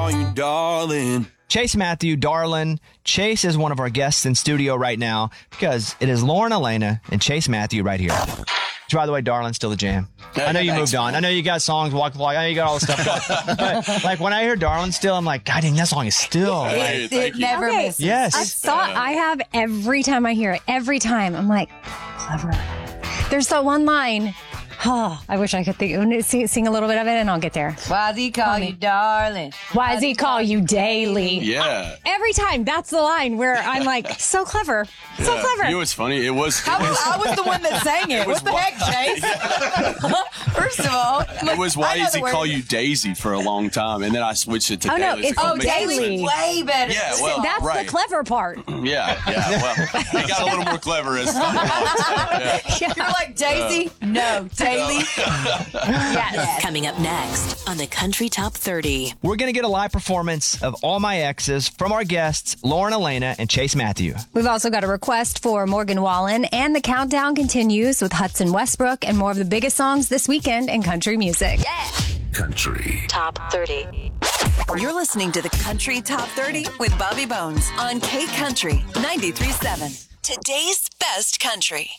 call you darling. Chase Matthew, darling. Chase is one of our guests in studio right now because it is Lauren Elena and Chase Matthew right here. Which, by the way, darling, still the jam. I know you moved on. I know you got songs, Walk the Walk. I know you got all the stuff going. But like when I hear darling still, I'm like, God dang, that song is still. It never misses. Yes. I have every time I hear it, every time. I'm like, clever. There's that one line. Oh, I wish I could sing a little bit of it, and I'll get there. Why does he call you darling? Why does he call you daily? Yeah. Every time, that's the line where I'm like, so clever. So clever. You know what's funny? I was the one that sang it. What the heck, Chase? First of all, it was why does he call you Daisy for a long time, and then I switched it to no, Daily. it's Daily. Way better. Yeah, well, that's right. the clever part. Yeah. Well, he got a little more clever as time goes. You're like Daisy? No, Daily. Yes. Coming up next on the Country Top 30. We're going to get a live performance of All My Exes from our guests, Lauren Elena and Chase Matthew. We've also got a request for Morgan Wallen, and the countdown continues with Hudson Westbrook and more of the biggest songs this weekend in country music. Yeah. Country Top 30. You're listening to the Country Top 30 with Bobby Bones on K Country 93.7. Today's best country.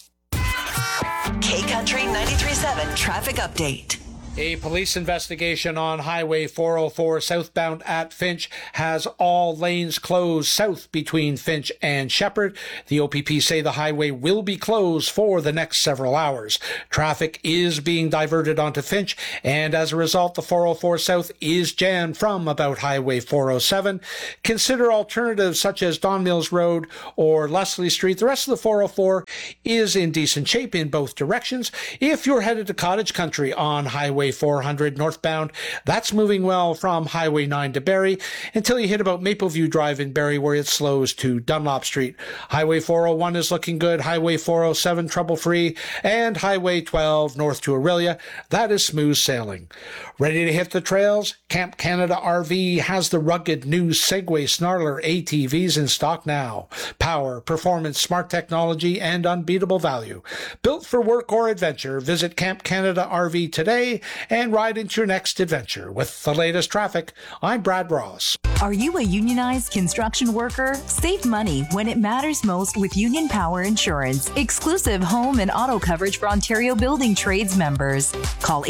K Country 93.7 traffic update. A police investigation on Highway 404 southbound at Finch has all lanes closed south between Finch and Shepherd. The OPP say the highway will be closed for the next several hours. Traffic is being diverted onto Finch, and as a result, the 404 south is jammed from about Highway 407. Consider alternatives such as Don Mills Road or Leslie Street. The rest of the 404 is in decent shape in both directions. If you're headed to Cottage Country on Highway 400 northbound, that's moving well from Highway 9 to Barrie until you hit about Mapleview Drive in Barrie, where it slows to Dunlop Street. Highway 401 is looking good, Highway 407 trouble-free, and Highway 12 north to Aurelia, that is smooth sailing. Ready to hit the trails? Camp Canada RV has the rugged new Segway Snarler ATVs in stock now. Power, performance, smart technology, and unbeatable value. Built for work or adventure, visit Camp Canada RV today and ride into your next adventure. With the latest traffic, I'm Brad Ross. Are you a unionized construction worker? Save money when it matters most with Union Power Insurance. Exclusive home and auto coverage for Ontario Building Trades members. Call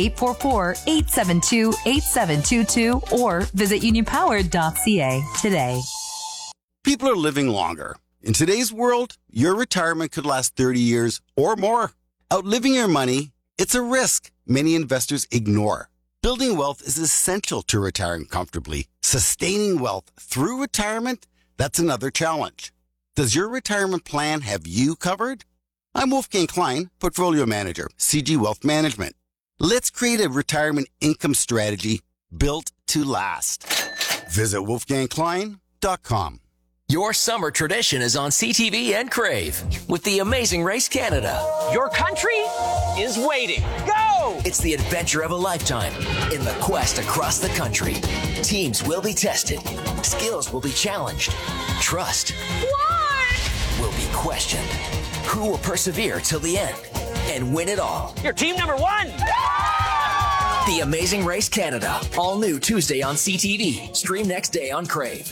844-872-8722 or visit unionpower.ca today. People are living longer. In today's world, your retirement could last 30 years or more. Outliving your money, it's a risk many investors ignore. Building wealth is essential to retiring comfortably. Sustaining wealth through retirement, that's another challenge. Does your retirement plan have you covered? I'm Wolfgang Klein, Portfolio Manager, CG Wealth Management. Let's create a retirement income strategy built to last. Visit wolfgangklein.com. Your summer tradition is on CTV and Crave with the Amazing Race Canada. Your country is waiting. Go! It's the adventure of a lifetime in the quest across the country. Teams will be tested. Skills will be challenged. Trust will be questioned. Who will persevere till the end and win it all? You're team number one! The Amazing Race Canada. All new Tuesday on CTV. Stream next day on Crave.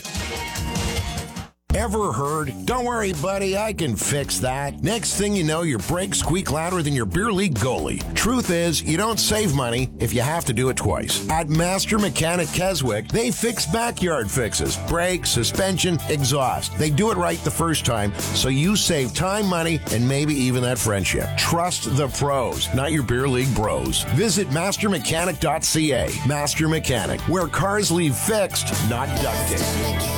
Ever heard? Don't worry, buddy, I can fix that. Next thing you know, your brakes squeak louder than your beer league goalie. Truth is, you don't save money if you have to do it twice. At Master Mechanic Keswick, they fix backyard fixes, brakes, suspension, exhaust. They do it right the first time, so you save time, money, and maybe even that friendship. Trust the pros, not your beer league bros. Visit mastermechanic.ca. Master Mechanic, where cars leave fixed, not duct tape.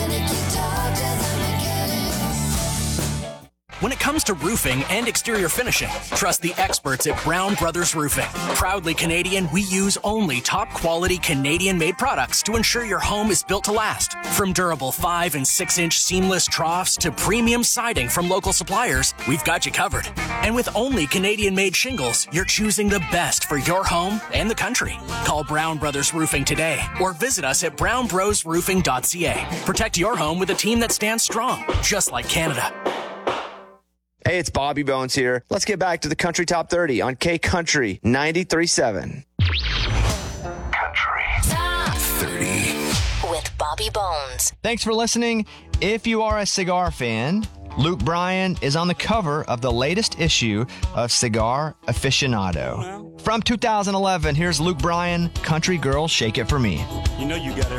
When it comes to roofing and exterior finishing, trust the experts at Brown Brothers Roofing. Proudly Canadian, we use only top-quality Canadian-made products to ensure your home is built to last. From durable 5- and 6-inch seamless troughs to premium siding from local suppliers, we've got you covered. And with only Canadian-made shingles, you're choosing the best for your home and the country. Call Brown Brothers Roofing today or visit us at brownbrosroofing.ca. Protect your home with a team that stands strong, just like Canada. Hey, it's Bobby Bones here. Let's get back to the Country Top 30 on K Country 93.7. Country Top 30 with Bob Bobby Bones. Thanks for listening. If you are a cigar fan, Luke Bryan is on the cover of the latest issue of Cigar Aficionado. From 2011, here's Luke Bryan, Country Girl, Shake It For Me. You know you got